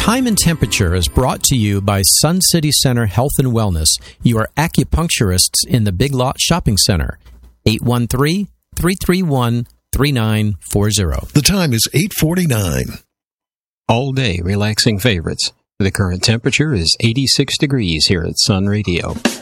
Time and Temperature is brought to you by Sun City Center Health and Wellness, your acupuncturists in the Big Lot Shopping Center. 813-331-3940. The time is 8:49. All day relaxing favorites. The current temperature is 86 degrees here at Sun Radio.